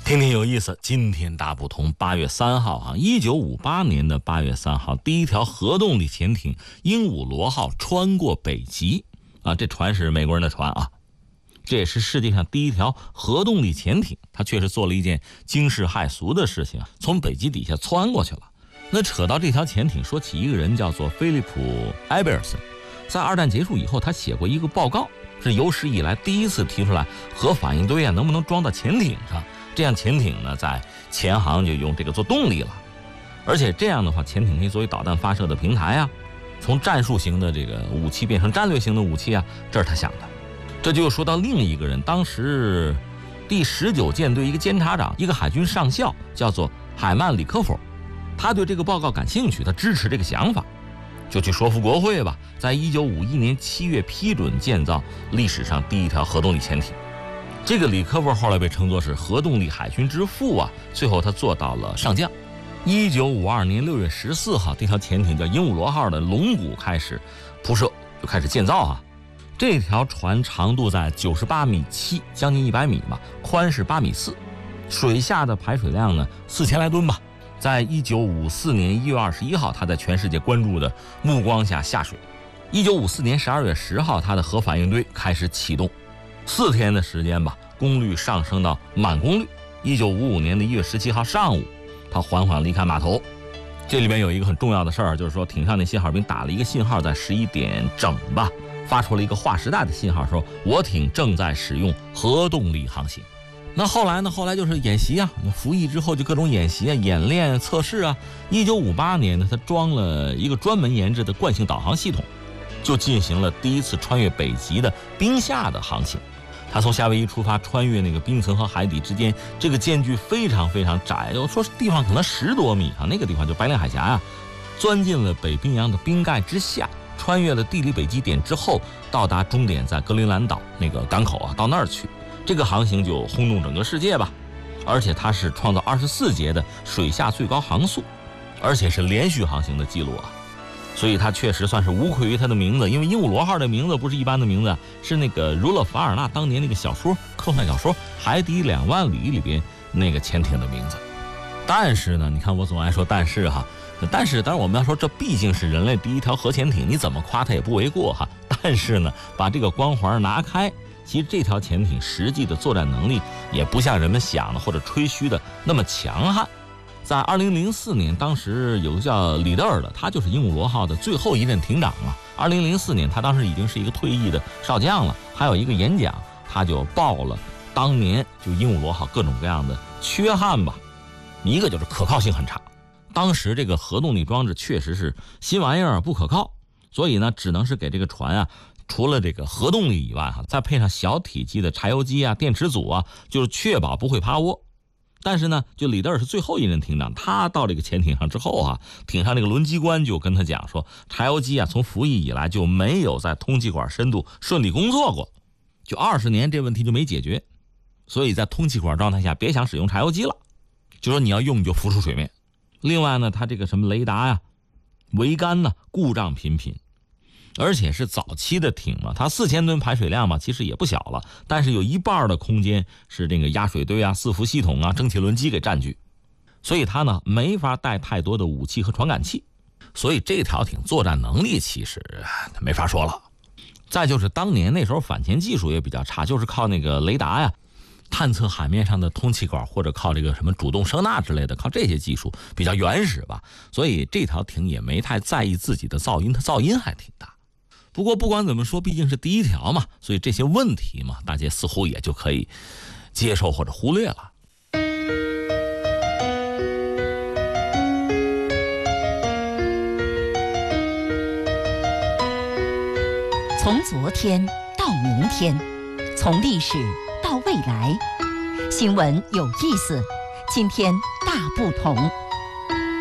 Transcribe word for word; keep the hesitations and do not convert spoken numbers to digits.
听听有意思，今天大不同，八月三号啊，一九五八年的八月三号，第一条核动力潜艇鹦鹉螺号穿过北极啊，这船是美国人的船啊，这也是世界上第一条核动力潜艇，它确实做了一件惊世骇俗的事情，从北极底下窜过去了。那扯到这条潜艇，说起一个人叫做菲利普·埃贝尔森，在二战结束以后，他写过一个报告，是有史以来第一次提出来核反应堆啊能不能装到潜艇上。这样潜艇呢，在前航就用这个做动力了，而且这样的话，潜艇可以作为导弹发射的平台啊，从战术型的这个武器变成战略型的武器啊，这是他想的。这就说到另一个人，当时第十九舰队一个监察长，一个海军上校，叫做海曼里科夫，他对这个报告感兴趣，他支持这个想法，就去说服国会吧，在一九五一年七月批准建造历史上第一条核动力潜艇。这个里科夫后来被称作是核动力海军之父啊，最后他做到了上将。一九五二年六月十四号，这条潜艇叫鹦鹉螺号的龙骨开始铺设，就开始建造啊。这条船长度在九十八米七，将近一百米嘛，宽是八米四，水下的排水量呢四千来吨吧。在一九五四年一月二十一号，它在全世界关注的目光下下水。一九五四年十二月十号，它的核反应堆开始启动。四天的时间吧，功率上升到满功率。一九五五年的一月十七号上午，它缓缓离开码头。这里面有一个很重要的事儿，就是说艇上那信号兵打了一个信号，在十一点整吧，发出了一个划时代的信号，说我艇正在使用核动力航行。那后来呢？后来就是演习啊，服役之后就各种演习啊、演练、测试啊。一九五八年呢，它装了一个专门研制的惯性导航系统，就进行了第一次穿越北极的冰下的航行。他从夏威夷出发，穿越那个冰层和海底之间，这个间距非常非常窄，有说地方可能十多米啊，那个地方就白令海峡啊，钻进了北冰洋的冰盖之下，穿越了地理北极点之后，到达终点在格陵兰岛那个港口啊，到那儿去，这个航行就轰动整个世界吧。而且它是创造二十四节的水下最高航速，而且是连续航行的记录啊。所以它确实算是无愧于它的名字，因为鹦鹉螺号的名字不是一般的名字，是那个儒勒·凡尔纳当年那个小说科幻小说《海底两万里》里边那个潜艇的名字。但是呢，你看我总爱说但是哈，但是当然我们要说这毕竟是人类第一条核潜艇，你怎么夸它也不为过哈。但是呢，把这个光环拿开，其实这条潜艇实际的作战能力也不像人们想的或者吹嘘的那么强悍。在二零零四年，当时有个叫里德尔的，他就是鹦鹉螺号的最后一任艇长啊。二零零四年，他当时已经是一个退役的少将了。还有一个演讲，他就报了当年就鹦鹉螺号各种各样的缺憾吧。一个就是可靠性很差，当时这个核动力装置确实是新玩意儿，不可靠，所以呢，只能是给这个船啊，除了这个核动力以外哈，再配上小体积的柴油机啊、电池组啊，就是确保不会趴窝。但是呢，就里德尔是最后一任艇长，他到这个潜艇上之后啊，艇上那个轮机官就跟他讲说，柴油机啊从服役以来就没有在通气管深度顺利工作过，就二十年这问题就没解决，所以在通气管状态下别想使用柴油机了，就说你要用你就浮出水面。另外呢，他这个什么雷达呀、桅杆呢故障频频。而且是早期的艇嘛，它四千吨排水量嘛，其实也不小了，但是有一半的空间是这个压水堆啊、伺服系统啊、蒸汽轮机给占据，所以它呢没法带太多的武器和传感器，所以这条艇作战能力其实没法说了。再就是当年那时候反潜技术也比较差，就是靠那个雷达呀探测海面上的通气管，或者靠这个什么主动声呐之类的，靠这些技术比较原始吧，所以这条艇也没太在意自己的噪音，它噪音还挺大。不过不管怎么说，毕竟是第一条嘛，所以这些问题嘛，大家似乎也就可以接受或者忽略了。 从昨天到明天，从历史到未来，新闻有意思，今天大不同。